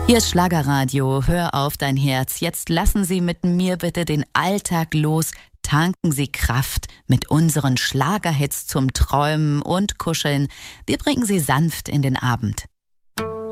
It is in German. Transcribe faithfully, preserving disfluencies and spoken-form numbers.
Hier ist Schlagerradio, hör auf dein Herz. Jetzt lassen Sie mit mir bitte den Alltag los. Tanken Sie Kraft mit unseren Schlagerhits zum Träumen und Kuscheln. Wir bringen Sie sanft in den Abend.